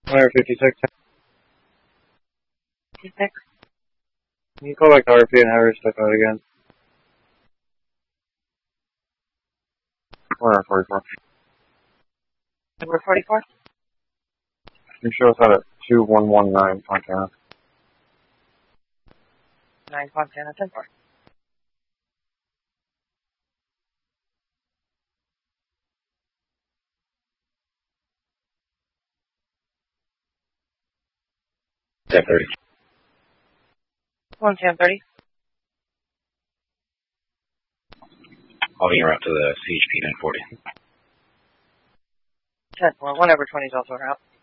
156. 56. Can you call back to RP and have her step out again? 144. Number 44. You show us out at 2119 Fontana. 9 Fontana 10-4. Ten 30. 110-30. Holding her up to the CHP 940. 10-4. 1 over 20 is also out.